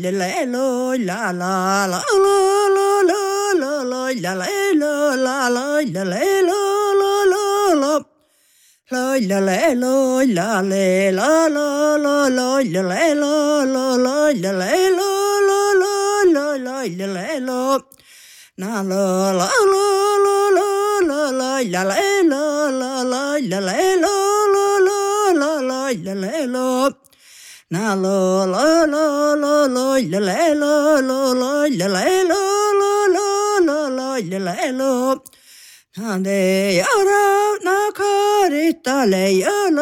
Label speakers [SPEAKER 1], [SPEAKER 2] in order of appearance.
[SPEAKER 1] Na lo lo lo lo lo la la lo lo lo la la lo lo lo lo lo la la lo na de yara na karita le yara